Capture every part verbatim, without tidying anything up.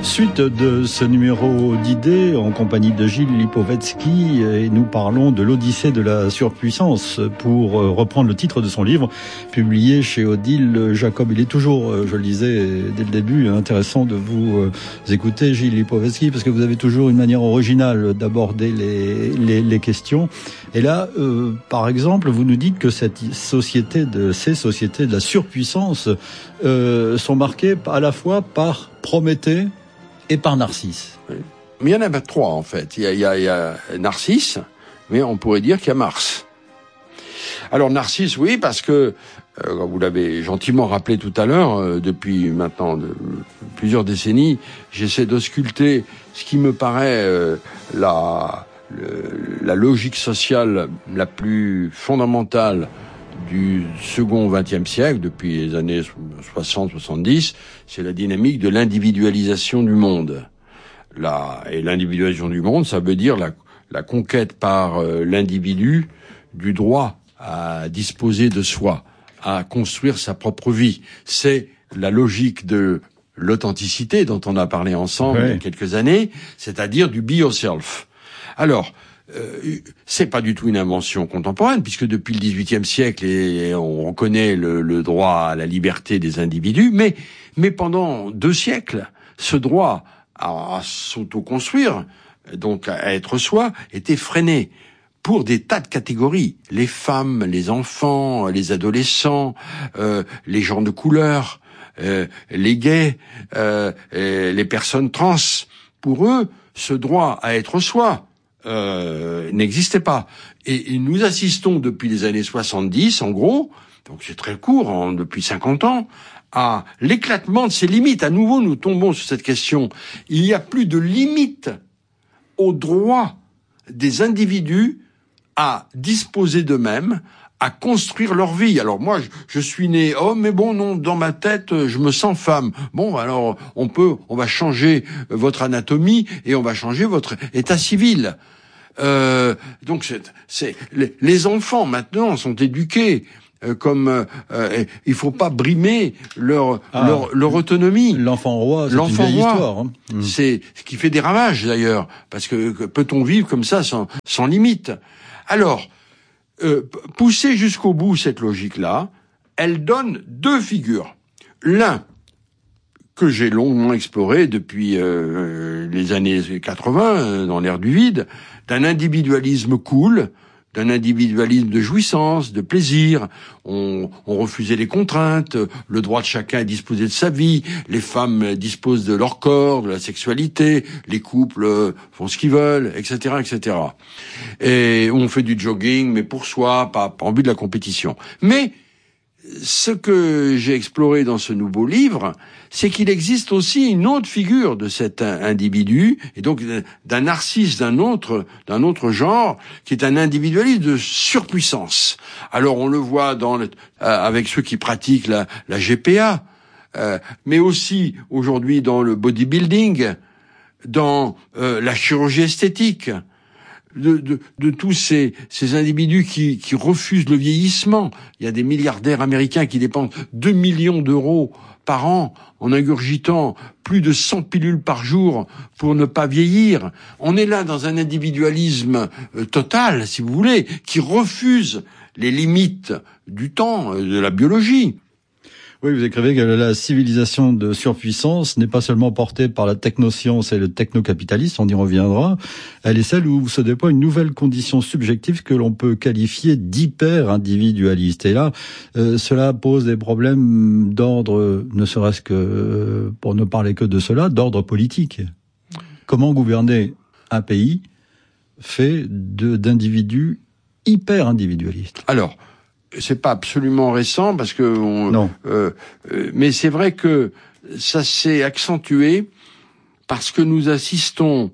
Suite de ce numéro d'idées en compagnie de Gilles Lipovetsky, et nous parlons de l'Odyssée de la surpuissance pour reprendre le titre de son livre publié chez Odile Jacob. Il est toujours, je le disais dès le début, intéressant de vous écouter, Gilles Lipovetsky, parce que vous avez toujours une manière originale d'aborder les, les, les questions. Et là, euh, par exemple, vous nous dites que cette société de, ces sociétés de la surpuissance euh, sont marquées à la fois par Prométhée et par Narcisse. Oui. Mais il y en a pas trois, en fait. Il y a, il y a, il y a Narcisse, mais on pourrait dire qu'il y a Mars. Alors Narcisse, oui, parce que, euh, vous l'avez gentiment rappelé tout à l'heure, euh, depuis maintenant de, plusieurs décennies, j'essaie d'ausculter ce qui me paraît euh, la, le, la logique sociale la plus fondamentale du second vingtième siècle, depuis les années soixante soixante-dix, c'est la dynamique de l'individualisation du monde. La, et l'individualisation du monde, ça veut dire la, la conquête par euh, l'individu du droit à disposer de soi, à construire sa propre vie. C'est la logique de l'authenticité dont on a parlé ensemble oui. il y a quelques années, c'est-à-dire du be yourself. Alors, Euh, c'est pas du tout une invention contemporaine, puisque depuis le dix-huitième siècle, et, et on reconnaît le, le droit à la liberté des individus, mais, mais pendant deux siècles, ce droit à, à s'autoconstruire, donc à être soi, était freiné pour des tas de catégories. Les femmes, les enfants, les adolescents, euh, les gens de couleur, euh, les gays, euh, les personnes trans. Pour eux, ce droit à être soi Euh, n'existait pas. Et, et nous assistons depuis les années soixante-dix, en gros, donc c'est très court, hein, depuis cinquante ans, à l'éclatement de ces limites. À nouveau, nous tombons sur cette question. Il n'y a plus de limite au droit des individus à disposer d'eux-mêmes, à construire leur vie. Alors moi, je, je suis né homme, mais bon, non, dans ma tête, je me sens femme. Bon, alors on peut, on va changer votre anatomie et on va changer votre état civil. Euh, donc c'est, c'est les, les enfants maintenant sont éduqués euh, comme euh, il faut pas brimer leur ah, leur, leur autonomie. L'enfant roi, c'est L'enfant une vieille roi, histoire. Hein. Mmh. C'est ce qui fait des ravages d'ailleurs, parce que, que peut-on vivre comme ça sans sans limite? Alors, euh, pousser jusqu'au bout cette logique-là, elle donne deux figures. L'un que j'ai longuement exploré depuis euh, les années quatre-vingts, euh, dans l'ère du vide, d'un individualisme cool, d'un individualisme de jouissance, de plaisir. On, on refusait les contraintes, le droit de chacun à disposer de sa vie, les femmes disposent de leur corps, de la sexualité, les couples font ce qu'ils veulent, et cetera, et cetera. Et on fait du jogging, mais pour soi, pas, pas en but de la compétition. Mais ce que j'ai exploré dans ce nouveau livre, c'est qu'il existe aussi une autre figure de cet individu, et donc d'un narcisse d'un autre, d'un autre genre, qui est un individualiste de surpuissance. Alors on le voit dans le, euh, avec ceux qui pratiquent la, la G P A, euh, mais aussi aujourd'hui dans le bodybuilding, dans euh, la chirurgie esthétique. De, de, de tous ces, ces individus qui, qui refusent le vieillissement. Il y a des milliardaires américains qui dépensent deux millions d'euros par an en ingurgitant plus de cent pilules par jour pour ne pas vieillir. On est là dans un individualisme euh, total, si vous voulez, qui refuse les limites du temps, euh, de la biologie. Oui, vous écrivez que la civilisation de surpuissance n'est pas seulement portée par la technoscience et le technocapitalisme, on y reviendra, elle est celle où se déploie une nouvelle condition subjective que l'on peut qualifier d'hyper-individualiste. Et là, euh, cela pose des problèmes d'ordre, ne serait-ce que, pour ne parler que de cela, d'ordre politique. Comment gouverner un pays fait de, d'individus hyper-individualistes? Alors, c'est pas absolument récent parce que on, non. Euh, euh, mais c'est vrai que ça s'est accentué parce que nous assistons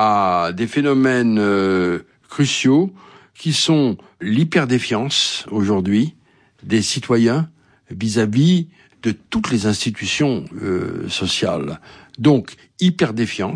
à des phénomènes euh, cruciaux qui sont l'hyperdéfiance aujourd'hui des citoyens vis-à-vis de toutes les institutions euh, sociales. Donc hyperdéfiance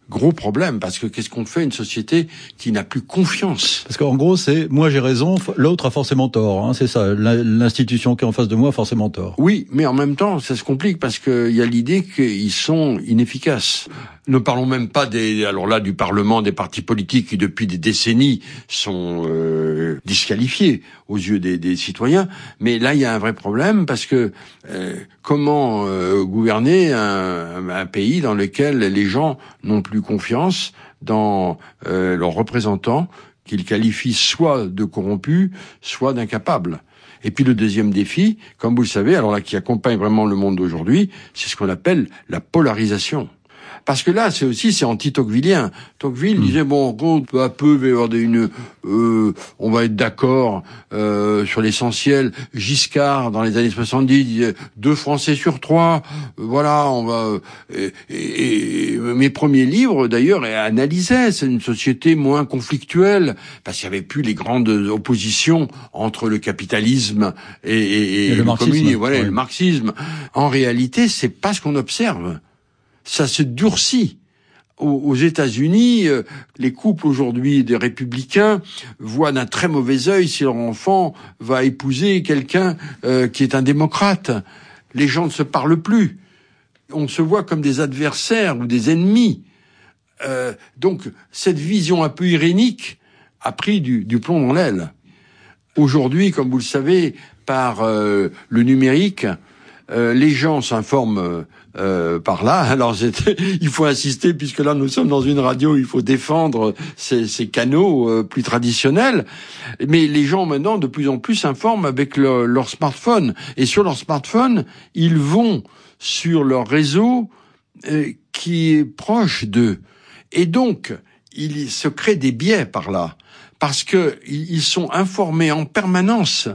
gros problème, parce que qu'est-ce qu'on fait une société qui n'a plus confiance? Parce qu'en gros, c'est moi j'ai raison, l'autre a forcément tort. Hein, c'est ça, l'institution qui est en face de moi a forcément tort. Oui, mais en même temps, ça se complique parce qu'il y a l'idée qu'ils sont inefficaces. Ne parlons même pas des, alors là, du Parlement, des partis politiques qui depuis des décennies sont euh, disqualifiés aux yeux des, des citoyens. Mais là, il y a un vrai problème parce que euh, comment euh, gouverner un, un pays dans lequel les gens n'ont plus confiance dans euh, leurs représentants, qu'ils qualifient soit de corrompus, soit d'incapables. Et puis le deuxième défi, comme vous le savez, alors là qui accompagne vraiment le monde d'aujourd'hui, c'est ce qu'on appelle la polarisation. Parce que là, c'est aussi, c'est anti-Tocquevillien. Tocqueville mmh. disait, bon, peu à peu, il va y avoir une, euh, on va être d'accord euh, sur l'essentiel. Giscard, dans les années soixante-dix, disait, deux Français sur trois, euh, voilà, on va... Et, et, et mes premiers livres, d'ailleurs, analysaient, c'est une société moins conflictuelle, parce qu'il n'y avait plus les grandes oppositions entre le capitalisme et, et, et, et le, le communisme, voilà, ouais. le marxisme. En réalité, c'est pas ce qu'on observe. Ça se durcit. Aux États-Unis, les couples aujourd'hui des républicains voient d'un très mauvais œil si leur enfant va épouser quelqu'un euh, qui est un démocrate. Les gens ne se parlent plus. On se voit comme des adversaires ou des ennemis. Euh, donc, cette vision un peu irénique a pris du, du plomb dans l'aile. Aujourd'hui, comme vous le savez, par euh, le numérique, euh, les gens s'informent Euh, par là. Alors il faut insister, puisque là nous sommes dans une radio, il faut défendre ces, ces canaux euh, plus traditionnels. Mais les gens maintenant de plus en plus s'informent avec le, leur smartphone. Et sur leur smartphone, ils vont sur leur réseau euh, qui est proche d'eux. Et donc, il se crée des biais par là. Parce que ils sont informés en permanence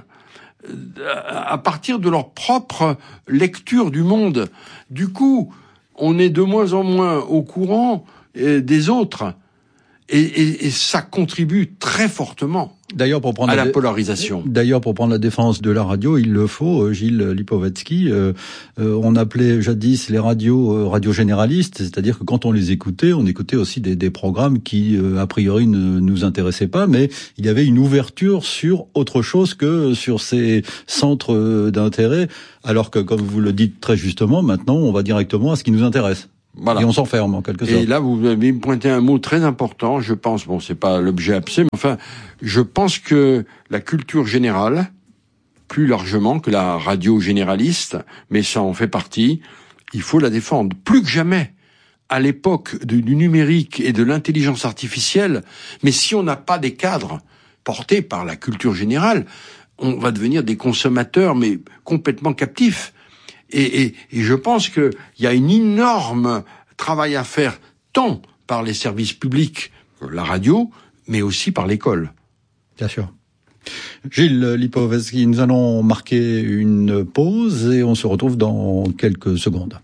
à partir de leur propre lecture du monde. Du coup, on est de moins en moins au courant des autres. Et, et, et ça contribue très fortement D'ailleurs, pour prendre à la, la polarisation. D'ailleurs, pour prendre la défense de la radio, il le faut, Gilles Lipovetsky. Euh, euh, on appelait jadis les radios euh, radios généralistes, c'est-à-dire que quand on les écoutait, on écoutait aussi des, des programmes qui, euh, a priori, ne nous intéressaient pas, mais il y avait une ouverture sur autre chose que sur ces centres d'intérêt, alors que, comme vous le dites très justement, maintenant, on va directement à ce qui nous intéresse. Voilà. Et on s'enferme en quelque sorte. Et là, vous avez me pointé un mot très important. Je pense, bon, c'est pas l'objet absolu, mais enfin, je pense que la culture générale, plus largement que la radio généraliste, mais ça en fait partie, il faut la défendre plus que jamais. À l'époque du numérique et de l'intelligence artificielle, mais si on n'a pas des cadres portés par la culture générale, on va devenir des consommateurs, mais complètement captifs. Et, et, et je pense qu'il y a un énorme travail à faire, tant par les services publics, la radio, mais aussi par l'école. Bien sûr. Gilles Lipovetsky, nous allons marquer une pause et on se retrouve dans quelques secondes.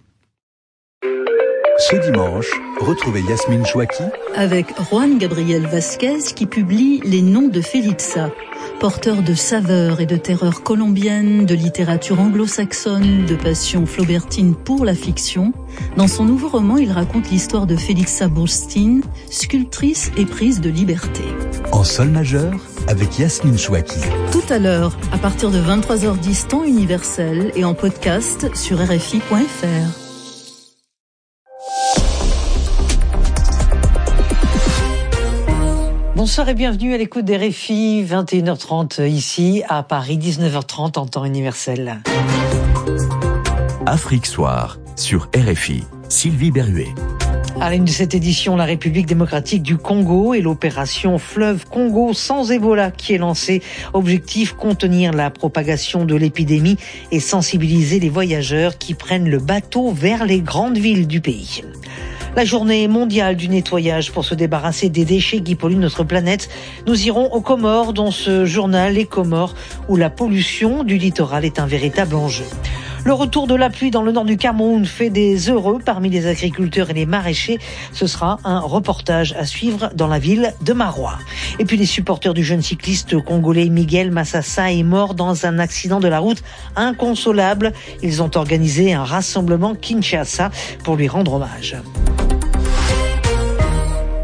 Ce dimanche, retrouvez Yasmine Chouaki avec Juan Gabriel Vasquez qui publie Les Noms de Félitza, porteur de saveurs et de terreurs colombiennes, de littérature anglo-saxonne, de passion flaubertine pour la fiction. Dans son nouveau roman, il raconte l'histoire de Félitza Burstein, sculptrice éprise de liberté. En sol majeur, avec Yasmine Chouaki. Tout à l'heure, à partir de vingt-trois heures dix temps universel et en podcast sur R F I point F R. Bonsoir et bienvenue à l'écoute des R F I, vingt et une heures trente ici à Paris, dix-neuf heures trente en temps universel. Afrique Soir sur R F I, Sylvie Berruet. À l'une de cette édition, la République démocratique du Congo et l'opération Fleuve Congo sans Ebola qui est lancée. Objectif, contenir la propagation de l'épidémie et sensibiliser les voyageurs qui prennent le bateau vers les grandes villes du pays. La journée mondiale du nettoyage pour se débarrasser des déchets qui polluent notre planète. Nous irons aux Comores, dont ce journal Les Comores, où la pollution du littoral est un véritable enjeu. Le retour de la pluie dans le nord du Cameroun fait des heureux parmi les agriculteurs et les maraîchers. Ce sera un reportage à suivre dans la ville de Marois. Et puis les supporters du jeune cycliste congolais Miguel Massassa est mort dans un accident de la route inconsolable. Ils ont organisé un rassemblement Kinshasa pour lui rendre hommage.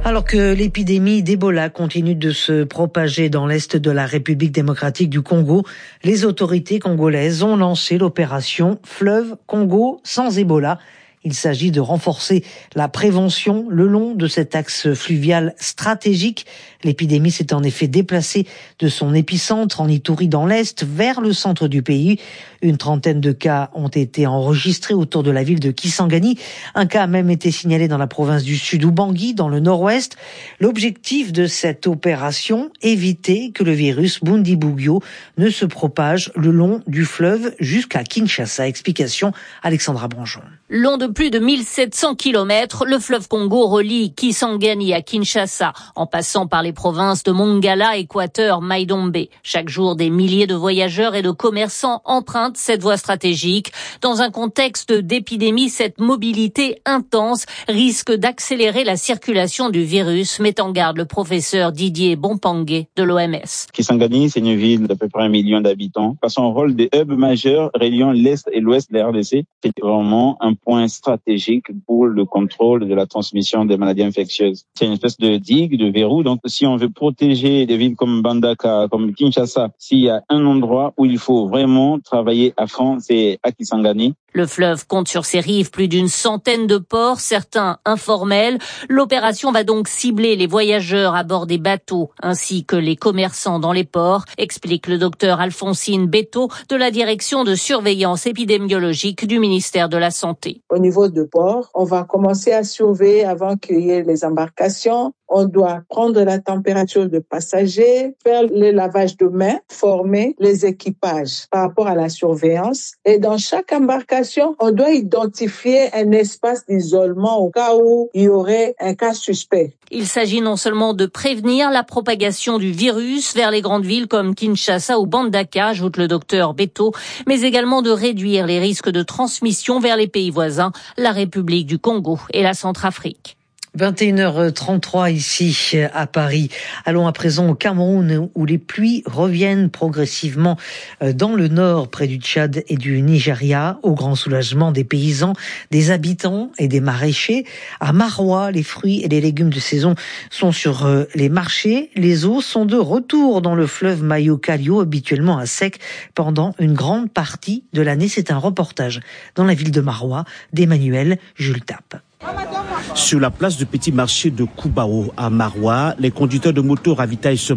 Alors que l'épidémie d'Ebola continue de se propager dans l'est de la République démocratique du Congo, les autorités congolaises ont lancé l'opération Fleuve Congo sans Ebola. Il s'agit de renforcer la prévention le long de cet axe fluvial stratégique. L'épidémie s'est en effet déplacée de son épicentre en Ituri dans l'Est vers le centre du pays. Une trentaine de cas ont été enregistrés autour de la ville de Kisangani. Un cas a même été signalé dans la province du Sud Ubangi, dans le nord-ouest. L'objectif de cette opération, éviter que le virus Bundibugyo ne se propage le long du fleuve jusqu'à Kinshasa. Explication, Alexandra Branjon. Long de plus de mille sept cents kilomètres, le fleuve Congo relie Kisangani à Kinshasa, en passant par les provinces de Mongala, Équateur, Mai-Dombe. Chaque jour, des milliers de voyageurs et de commerçants empruntent cette voie stratégique. Dans un contexte d'épidémie, cette mobilité intense risque d'accélérer la circulation du virus, met en garde le professeur Didier Bompangué de l'O M S. Kisangani, c'est une ville d'à peu près un million d'habitants. Par son rôle de hub majeur reliant l'Est et l'Ouest de la R D C, c'est vraiment un point stratégique pour le contrôle de la transmission des maladies infectieuses. C'est une espèce de digue, de verrou. Donc, si on veut protéger des villes comme Mbandaka, comme Kinshasa, s'il y a un endroit où il faut vraiment travailler à fond, c'est à Kisangani. Le fleuve compte sur ses rives plus d'une centaine de ports, certains informels. L'opération va donc cibler les voyageurs à bord des bateaux ainsi que les commerçants dans les ports, explique le docteur Alphonsine Beto de la direction de surveillance épidémiologique du ministère de la Santé. Au niveau de port, on va commencer à surveiller avant qu'il y ait les embarcations. On doit prendre la température de passagers, faire le lavage de mains, former les équipages par rapport à la surveillance. Et dans chaque embarcation, on doit identifier un espace d'isolement au cas où il y aurait un cas suspect. Il s'agit non seulement de prévenir la propagation du virus vers les grandes villes comme Kinshasa ou Mbandaka, ajoute le docteur Beto, mais également de réduire les risques de transmission vers les pays voisins, la République du Congo et la Centrafrique. vingt et une heures trente-trois ici à Paris. Allons à présent au Cameroun où les pluies reviennent progressivement dans le nord près du Tchad et du Nigeria, au grand soulagement des paysans, des habitants et des maraîchers. À Maroua, les fruits et les légumes de saison sont sur les marchés. Les eaux sont de retour dans le fleuve Mayo-Kalio, habituellement à sec pendant une grande partie de l'année. C'est un reportage dans la ville de Maroua d'Emmanuel Jules Tape. Sur la place du petit marché de Koubao à Maroua, les conducteurs de motos ravitaillent ce